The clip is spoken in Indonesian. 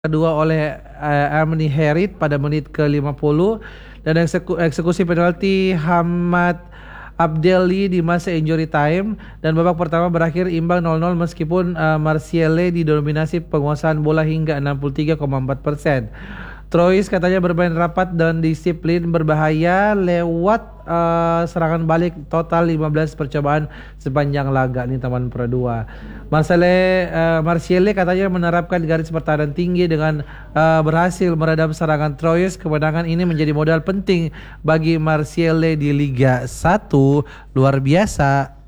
kedua oleh Anthony Herit pada menit ke-50 dan eksekusi penalti Hamad Abdelli di masa injury time, dan babak pertama berakhir imbang 0-0 meskipun Marseille didominasi penguasaan bola hingga 63,4%. Troyes katanya bermain rapat dan disiplin berbahaya lewat serangan balik total 15 percobaan sepanjang laga nih teman Pro 2. Marseille katanya menerapkan garis pertahanan tinggi dengan berhasil meredam serangan Troyes. Kemenangan ini menjadi modal penting bagi Marseille di Liga 1. Luar biasa.